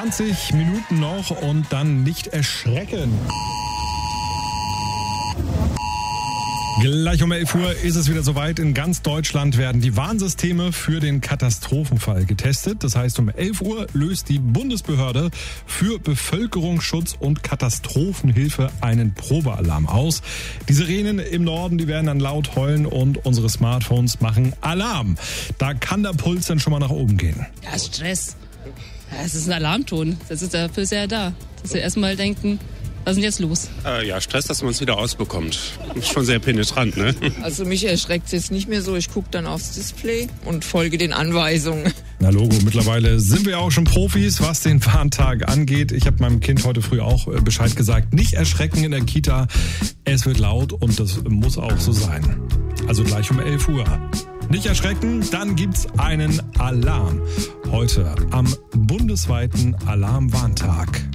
20 Minuten noch und dann nicht erschrecken. Gleich um 11 Uhr ist es wieder soweit. In ganz Deutschland werden die Warnsysteme für den Katastrophenfall getestet. Das heißt, um 11 Uhr löst die Bundesbehörde für Bevölkerungsschutz und Katastrophenhilfe einen Probealarm aus. Die Sirenen im Norden, die werden dann laut heulen und unsere Smartphones machen Alarm. Da kann der Puls dann schon mal nach oben gehen. Ja, Stress. Ja, es ist ein Alarmton. Dafür ist er ja da. Dass wir erstmal denken, was ist denn jetzt los? Ja, Stress, dass man es wieder ausbekommt. Ist schon sehr penetrant, ne? Also mich erschreckt es jetzt nicht mehr so. Ich gucke dann aufs Display und folge den Anweisungen. Na Logo, mittlerweile sind wir auch schon Profis, was den Warntag angeht. Ich habe meinem Kind heute früh auch Bescheid gesagt. Nicht erschrecken in der Kita. Es wird laut und das muss auch so sein. Also gleich um 11 Uhr. Nicht erschrecken, dann gibt's einen Alarm. Heute am bundesweiten Alarmwarntag.